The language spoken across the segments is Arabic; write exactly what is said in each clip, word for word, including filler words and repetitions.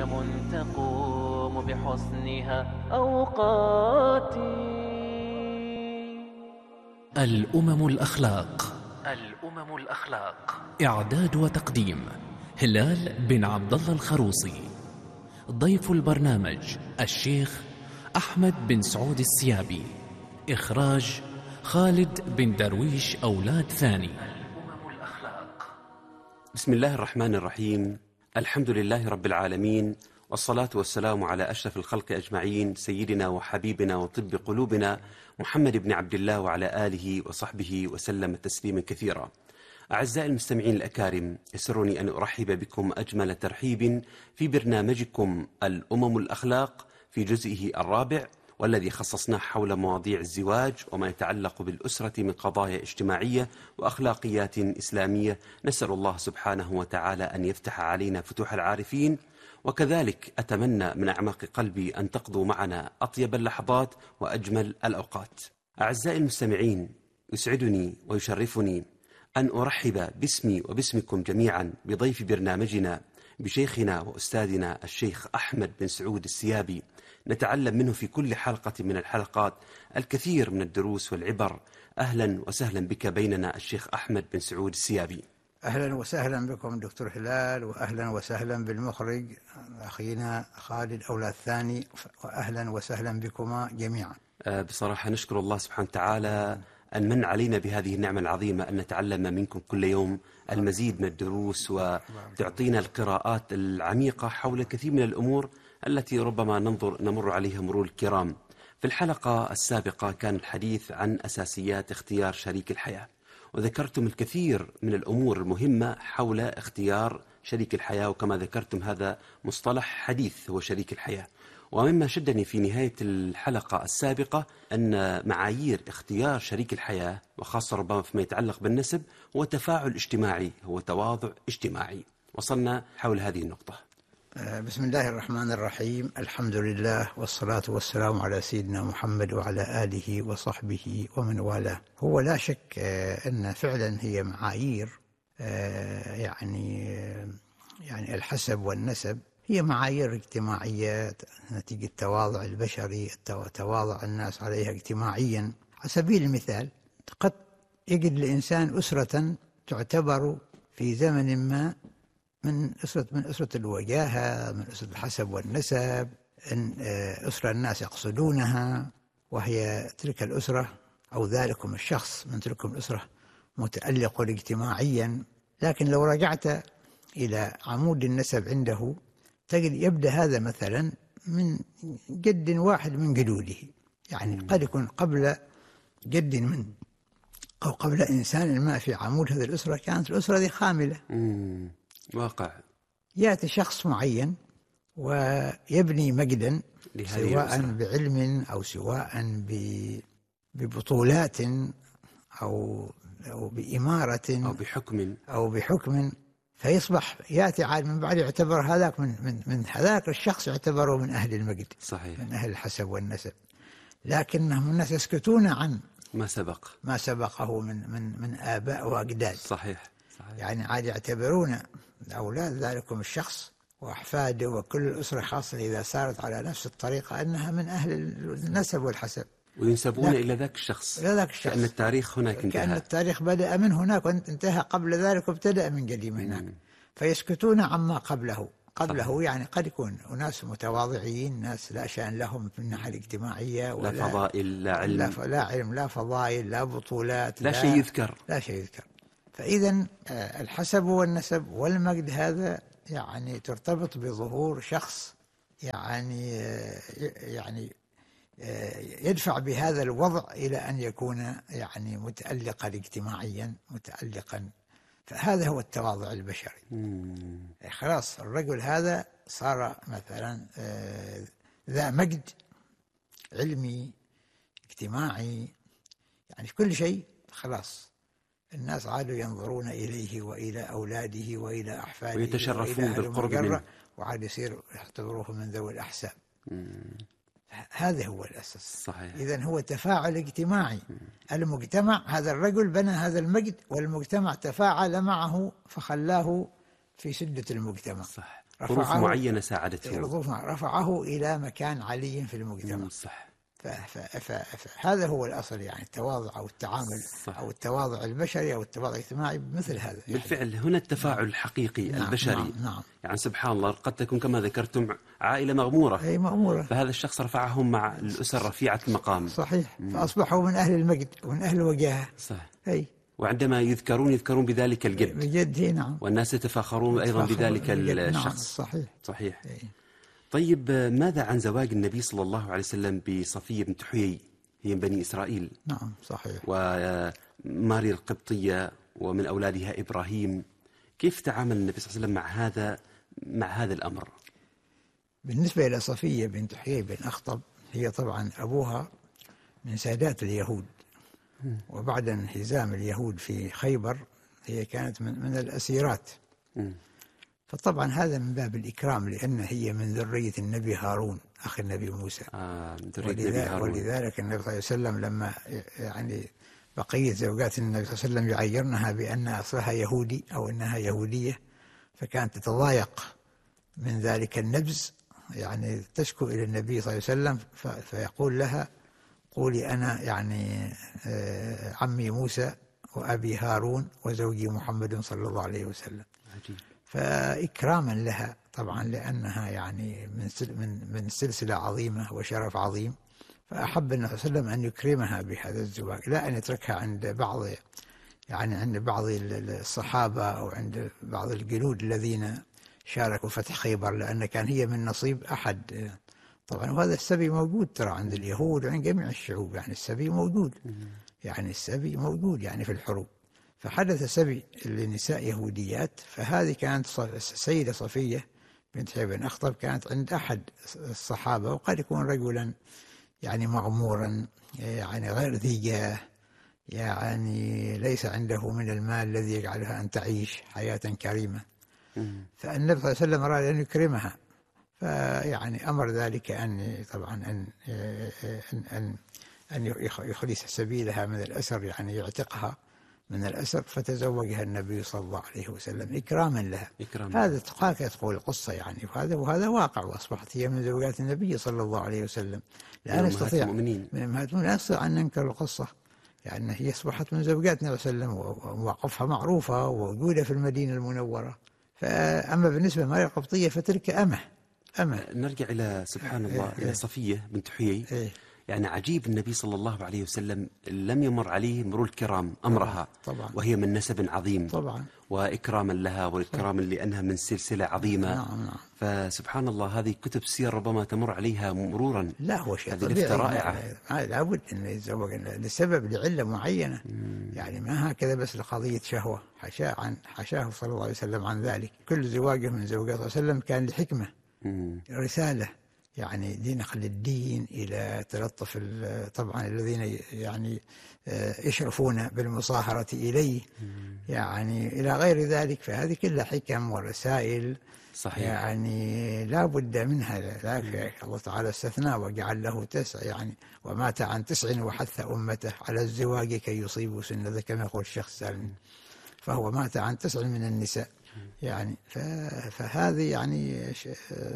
أمم تقوم بحسنها أوقاتي. الأمم الأخلاق. الأمم الأخلاق. إعداد وتقديم هلال بن عبد الله الخروصي. ضيف البرنامج الشيخ أحمد بن سعود السيابي. إخراج خالد بن درويش أولاد ثاني. الأمم الأخلاق. بسم الله الرحمن الرحيم. الحمد لله رب العالمين، والصلاة والسلام على أشرف الخلق أجمعين، سيدنا وحبيبنا وطب قلوبنا محمد بن عبد الله وعلى آله وصحبه وسلم تسليما كثيرا. أعزائي المستمعين الأكارم، يسرني أن أرحب بكم أجمل ترحيب في برنامجكم الأمم الأخلاق في جزئه الرابع، والذي خصصناه حول مواضيع الزواج وما يتعلق بالأسرة من قضايا اجتماعية وأخلاقيات إسلامية. نسأل الله سبحانه وتعالى أن يفتح علينا فتوح العارفين، وكذلك أتمنى من أعماق قلبي أن تقضوا معنا أطيب اللحظات وأجمل الأوقات. أعزائي المستمعين، يسعدني ويشرفني أن أرحب باسمي وباسمكم جميعا بضيف برنامجنا، بشيخنا وأستاذنا الشيخ أحمد بن سعود السيابي. نتعلم منه في كل حلقة من الحلقات الكثير من الدروس والعبر. أهلا وسهلا بك بيننا الشيخ أحمد بن سعود السيابي. أهلا وسهلا بكم دكتور هلال، وأهلا وسهلا بالمخرج أخينا خالد أولاد ثاني، وأهلا وسهلا بكما جميعا. بصراحة نشكر الله سبحانه وتعالى أن من علينا بهذه النعمة العظيمة أن نتعلم منكم كل يوم المزيد من الدروس، وتعطينا القراءات العميقة حول كثير من الأمور التي ربما ننظر نمر عليها مرور الكرام. في الحلقة السابقة كان الحديث عن أساسيات اختيار شريك الحياة، وذكرتم الكثير من الأمور المهمة حول اختيار شريك الحياة، وكما ذكرتم هذا مصطلح حديث هو شريك الحياة. ومما شدني في نهاية الحلقة السابقة أن معايير اختيار شريك الحياة، وخاصة ربما فيما يتعلق بالنسب، هو تفاعل اجتماعي، هو تواضع اجتماعي. وصلنا حول هذه النقطة. بسم الله الرحمن الرحيم. الحمد لله والصلاة والسلام على سيدنا محمد وعلى آله وصحبه ومن والاه. هو لا شك أن فعلا هي معايير، يعني يعني الحسب والنسب هي معايير اجتماعية نتيجة تواضع البشري، تواضع الناس عليها اجتماعيا. على سبيل المثال، قد يجد الإنسان أسرة تعتبر في زمن ما من أسرة من أسرة الوجاهة، من أسرة الحسب والنسب، إن أسرة الناس يقصدونها، وهي تلك الأسرة أو ذلكم الشخص من تلكم الأسرة متألق اجتماعيا. لكن لو رجعت إلى عمود النسب عنده تجد يبدأ هذا مثلا من جد واحد من جدوده، يعني قد يكون قبل جد من أو قبل إنسان ما في عمود هذه الأسرة كانت الأسرة دي خاملة. مم. واقع. يأتي شخص معين ويبني مجدا، سواء بعلم أو سواء ببطولات أو أو بإمارة أو بحكم أو بحكم فيصبح يأتي عاد من بعد يعتبر هذاك من من من هذاك الشخص يعتبره من أهل المجد، صحيح، من أهل الحسب والنسب. لكنهم الناس يسكتون عن ما سبق ما سبقه من من من آباء وأجداد. صحيح. صحيح. يعني عاد يعتبرون أولاد ذلكم الشخص وأحفاده وكل الأسرة، خاصة إذا سارت على نفس الطريقة، أنها من أهل النسب والحسب، وينسبون إلى ذاك الشخص، إلى ذاك الشخص، كأن التاريخ هناك انتهى، كأن التاريخ بدأ من هناك وانتهى قبل ذلك وابتدأ من قديم هناك. مم. فيسكتون عما قبله قبله صحيح. يعني قد يكون أناس متواضعين، ناس لا شأن لهم في الناحية الاجتماعية، ولا لا فضائل لا علم، لا, لا علم لا فضائل لا بطولات، لا, لا شيء يذكر لا شيء يذكر. فإذا الحسب والنسب والمجد هذا يعني ترتبط بظهور شخص يعني يعني يدفع بهذا الوضع إلى أن يكون يعني متألقا اجتماعيا، متألقا. فهذا هو التواضع البشري. مم. خلاص الرجل هذا صار مثلا ذا مجد علمي اجتماعي، يعني كل شيء خلاص الناس عادوا ينظرون إليه وإلى أولاده وإلى أحفاده ويتشرفون بالقرب منه، وعاد يصير يعتبروه من ذوي الأحساب. هذا هو الأساس. صحيح. إذن هو تفاعل اجتماعي. مم. المجتمع، هذا الرجل بنى هذا المجد، والمجتمع تفاعل معه فخلاه في سدة المجتمع. صح. ظروف رفعه معينة ساعدته. ظروف معينة رفعه إلى مكان علي في المجتمع. مم، صح. ف- ف- ف- فهذا هو الأصل، يعني التواضع أو التعامل صح. أو التواضع البشري أو التواضع الاجتماعي بمثل هذا. يعني بالفعل هنا التفاعل الحقيقي نعم البشري. نعم نعم. يعني سبحان الله، قد تكون كما ذكرتم عائلة مغمورة، أي مأمورة. فهذا الشخص رفعهم مع الأسر رفيعة المقام. صحيح. فأصبحوا من أهل المجد ومن أهل الوجاهة. صح. أي وعندما يذكرون يذكرون بذلك الجد، بجد. هي نعم. والناس يتفاخرون أيضا بذلك بجد. نعم الشخص. صحيح. صحيح. أي. طيب ماذا عن زواج النبي صلى الله عليه وسلم بصفية بنت حيي، هي من بني إسرائيل، نعم صحيح. وماريا القبطية ومن أولادها إبراهيم؟ كيف تعامل النبي صلى الله عليه وسلم مع هذا مع هذا الأمر؟ بالنسبة إلى صفية بنت حيي بن أخطب، هي طبعا أبوها من سادات اليهود، وبعد انهزام اليهود في خيبر هي كانت من, من الأسيرات. مم. فطبعا هذا من باب الإكرام، لأن هي من ذرية النبي هارون أخي النبي موسى. آه، من ذرية النبي ولذلك, هارون. ولذلك النبي صلى الله عليه وسلم لما يعني بقية زوجات النبي صلى الله عليه وسلم يعيرنها بأن أصلها يهودي أو أنها يهودية، فكانت تتضايق من ذلك النبز، يعني تشكو إلى النبي صلى الله عليه وسلم ف- فيقول لها قولي أنا يعني آه، عمي موسى وأبي هارون وزوجي محمد صلى الله عليه وسلم. عجيب. فإكراما لها طبعا، لأنها يعني من سل من من سلسلة عظيمة وشرف عظيم، فأحب النبي صلى الله عليه وسلم أن يكرمها بهذا الزواج، لا أن يتركها عند بعض يعني عند بعض الصحابة أو عند بعض الجنود الذين شاركوا فتح خيبر، لأن كان هي من نصيب أحد طبعا. وهذا السبي موجود ترى عند اليهود وعند جميع الشعوب، يعني السبي موجود، يعني السبي موجود يعني في الحروب. فحدث سبي لنساء يهوديات، فهذه كانت السيدة صفية بنت حيي بن أخطب كانت عند أحد الصحابة، وقد يكون رجلا يعني مغمورا، يعني غير ذي جاه، يعني ليس عنده من المال الذي يجعلها أن تعيش حياة كريمة. فالنبي صلى الله عليه وسلم أراد أن يكرمها، فيعني أمر ذلك أن طبعا أن أن أن, أن يخلص سبيلها من الأسر، يعني يعتقها من الأسر، فتزوجها النبي صلى الله عليه وسلم إكراما لها. إكرام. هذا تقاك تقول القصة يعني، وهذا وهذا واقع، وأصبحت هي من زوجات النبي صلى الله عليه وسلم. لا نستطيع المؤمنين. من أمهات المؤمنين لا نستطيع أن ننكر القصة، يعني هي أصبحت من زوجات النبي صلى الله عليه وسلم، ومواقفها معروفة ووجودها في المدينة المنورة. فأما بالنسبة لماريا القبطية فتلك أمه أمه نرجع إلى سبحان الله إيه. إلى صفية بنت حيي. إيه. يعني عجيب، النبي صلى الله عليه وسلم لم يمر عليه مرور الكرام أمرها، طبعا وهي من نسب عظيم طبعا وإكراما لها والإكراما لأنها من سلسلة عظيمة. نعم نعم. فسبحان الله هذه كتب سير ربما تمر عليها مرورا. لا هو شيء هذه طبيعي، لفتة رائعة. لا- لابد أن يتزوج لسبب لعلة معينة، يعني ما هكذا بس لقضية شهوة، حشاه عن حشاه صلى الله عليه وسلم عن ذلك. كل زواجه من زوجات صلى الله عليه وسلم كان لحكمة، مم. رسالة، يعني دي نقل الدين إلى تلطف ال- طبعا الذين يعني آه، يشرفون بالمصاهرة إليه، يعني إلى غير ذلك. فهذه كلها حكم ورسائل صحيح. يعني لا بد منها. لكن الله تعالى استثنى وجعل له تسع، يعني ومات عن تسع وحث أمته على الزواج كي يصيبوا سنة، كما يقول الشيخ سالم، فهو مات عن تسع من النساء يعني. ف- فهذه يعني ش-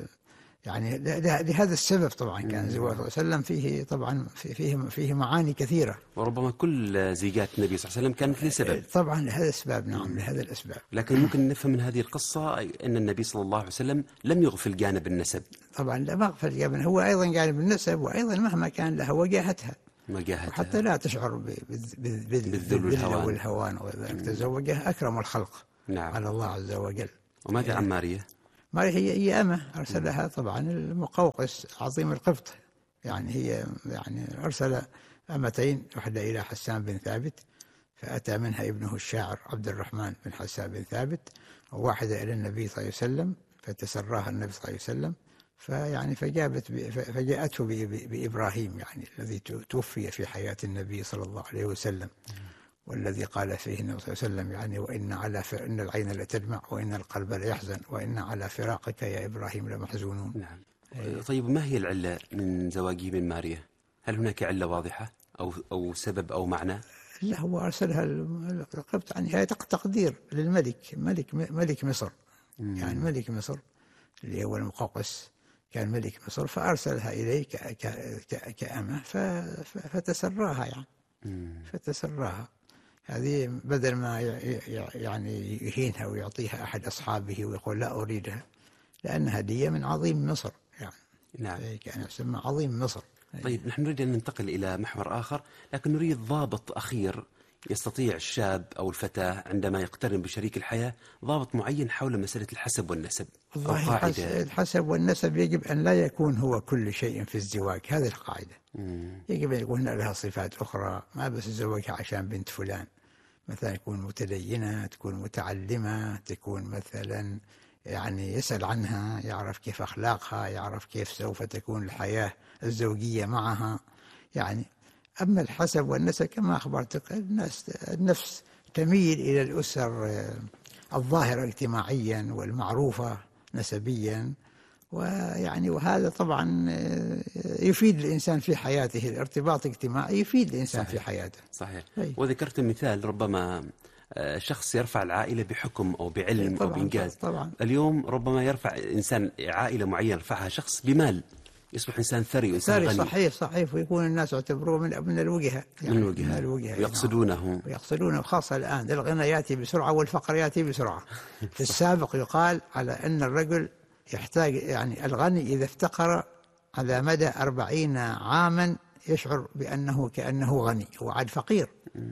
يعني ل- ل- لهذا السبب طبعا كان زواج صلى الله عليه وسلم فيه طبعا في- فيه فيه معاني كثيرة وربما كل زيجات النبي صلى الله عليه وسلم كانت لسبب. طبعا لهذا الأسباب. نعم لهذا الأسباب. لكن ممكن نفهم من هذه القصة أن النبي صلى الله عليه وسلم لم يغفل جانب النسب. طبعا لا مغفل جانب، هو أيضا جانب النسب، وأيضا مهما كان لها وجاهتها مجاهدة. حتى لا تشعر ب- ب- ب- بالذل والهوان. والهوان وذلك. تزوجها أكرم الخلق نعم. على الله عز وجل. وماذا عن ماريا؟ ماريا هي هي أمه أرسلها طبعا المقوقس عظيم القبط، يعني هي يعني أرسل أمتين، واحدة إلى حسان بن ثابت فأتى منها ابنه الشاعر عبد الرحمن بن حسان بن ثابت، وواحدة إلى النبي صلى الله عليه وسلم فتسراها النبي صلى الله عليه وسلم، فيعني فجابت ب- فجاءته ب- ب- بإبراهيم، يعني الذي توفي في حياة النبي صلى الله عليه وسلم، والذي قال فيه النبي صلى الله عليه وسلم يعني وإن على ف... إن العين لتدمع وإن القلب ليحزن وإن على فراقك يا إبراهيم لمحزونون. نعم. طيب ما هي العلة من زواجه من ماريا؟ هل هناك علة واضحة أو أو سبب أو معنى؟ لا هو أرسلها القبط، يعني هي تقدير للملك، ملك ملك مصر، يعني ملك مصر اللي هو المقوقس، كان ملك مصر، فأرسلها إليه كأمة فتسراها يعني فتسراها. هذه بدل ما يعني يهينها ويعطيها أحد أصحابه ويقول لا أريدها، لأن هدية من عظيم مصر يعني. نعم. كان يسمى عظيم مصر. طيب نحن نريد أن ننتقل إلى محور آخر، لكن نريد ضابط أخير يستطيع الشاب أو الفتاة عندما يقترن بشريك الحياة، ضابط معين حول مسألة الحسب والنسب. والله الحسب والنسب يجب أن لا يكون هو كل شيء في الزواج، هذه القاعدة. مم. يجب أن يكون لها صفات أخرى، ما بس الزواج عشان بنت فلان، مثلا يكون متدينة، تكون متعلمة، تكون مثلا يعني يسأل عنها، يعرف كيف أخلاقها، يعرف كيف سوف تكون الحياة الزوجية معها يعني. أما الحسب والنسب كما أخبرتك، الناس النفس تميل إلى الأسر الظاهرة اجتماعيا والمعروفة نسبيا، ويعني وهذا طبعا يفيد الإنسان في حياته، الارتباط الاجتماعي يفيد الإنسان صحيح. في حياته. صحيح. هي. وذكرت مثال ربما شخص يرفع العائلة بحكم أو بعلم أو بإنجاز. طبعا. اليوم ربما يرفع إنسان عائلة معينة، يرفعها شخص بمال، يصبح إنسان ثري وإنسان غني. صحيح صحيح، ويكون الناس يعتبروه من من الوجهة يعني، من الوجهة, من الوجهة ويقصدونه ويقصدونه خاصة الآن الغنى يأتي بسرعة والفقر يأتي بسرعة. في السابق يقال على أن الرجل يحتاج يعني الغني إذا افتقر على مدى أربعين عاما يشعر بأنه كأنه غني، هو عاد فقير.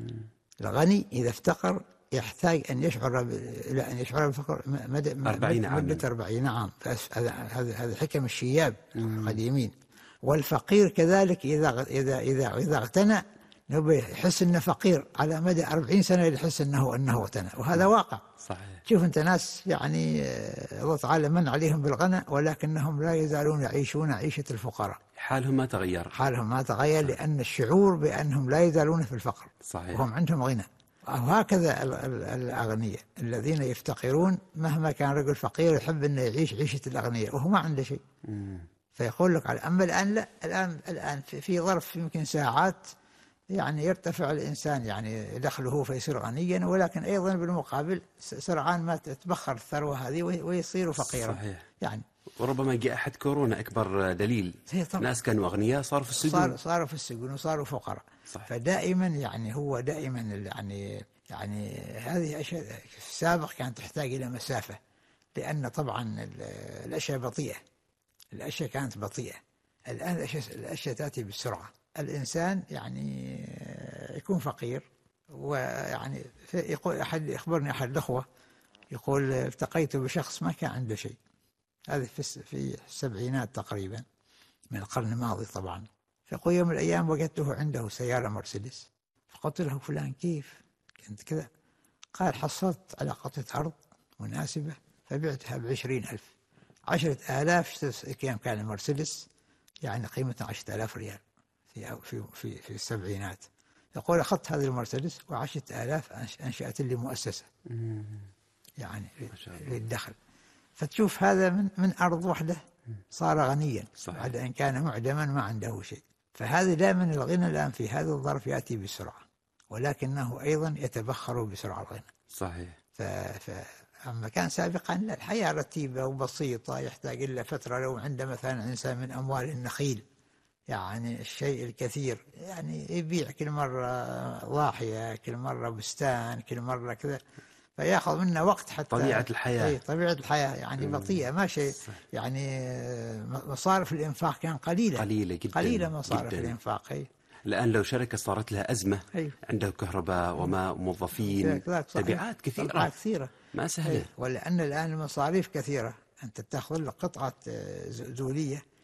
الغني إذا افتقر يحتاج أن يشعر إلى أن يشعر بالفقر مدى مدة أربعين عام. هذا هذا حكم الشياب القديمين. والفقير كذلك إذا إذا إذا إذا اغتنى يحس أنه فقير على مدى أربعين سنة، يحس أنه أنه اغتنى، وهذا واقع. صحيح. شوف أنت ناس يعني الله تعالى من عليهم بالغنى، ولكنهم لا يزالون يعيشون عيشة الفقراء. حالهم ما تغير. حالهم ما تغير صحيح. لأن الشعور بأنهم لا يزالون في الفقر. صحيح. وهم عندهم غنى. وهكذا الأغنياء الذين يفتقرون، مهما كان رجل فقير يحب أنه يعيش عيشة الأغنياء وهو ما عنده شيء. مم. فيقول لك على أما الآن لا، الآن الآن في ظرف يمكن ساعات يعني يرتفع الإنسان يعني دخله فيصير غنيا، ولكن أيضا بالمقابل سرعان ما تتبخر الثروة هذه ويصير فقيرا. صحيح. يعني وربما جائحة كورونا أكبر دليل. ناس كانوا أغنياء صاروا في السجون. صار صاروا في السجون وصاروا فقراء. صحيح. فدائما يعني هو دائما يعني يعني هذه أشياء في السابق كانت تحتاج إلى مسافة، لأن طبعا الأشياء بطيئة، الأشياء كانت بطيئة. الآن الأشياء, الأشياء تأتي بالسرعة. الإنسان يعني يكون فقير، ويعني يقول أحد يخبرني أحد الأخوة يقول التقيت بشخص ما كان عنده شيء، هذه في في السبعينات تقريبا من القرن الماضي طبعا. فيقول يوم من الأيام وجدته عنده سيارة مرسيدس، فقلت له فلان كيف كنت كذا؟ قال حصلت على قطعة أرض مناسبة فبعتها بعشرين ألف، عشرة آلاف كم كان المرسيدس يعني قيمة عشرة آلاف ريال في في في في السبعينات. يقول أخذت هذه المرسيدس وعشرة آلاف أنشأت لي مؤسسة يعني للدخل. فتشوف هذا من من أرض واحدة صار غنيا بعد أن كان معدما ما عنده شيء. فهذا دائما الغنى الآن في هذا الظرف يأتي بسرعة، ولكنه أيضا يتبخر بسرعة الغنى. صحيح. ف... ف... أما كان سابقا الحياة رتيبة وبسيطة، يحتاج إلا فترة لو عنده مثلا إنسان من أموال النخيل يعني الشيء الكثير، يعني يبيع كل مرة ضاحية، كل مرة بستان، كل مرة كذا، فيأخذ منه وقت حتى طبيعة الحياة. أي طبيعة الحياة يعني بطيئة ما شيء يعني. مصارف الإنفاق كان قليلة قليلة جدا، قليلة مصارف جداً. الإنفاق. أي الآن لو شركة صارت لها أزمة أي. عنده كهرباء وماء وموظفين، تبعات كثيرة تبعات كثيرة ما سهلة. ولأن الآن المصاريف كثيرة، أنت تأخذ لك قطعة زولية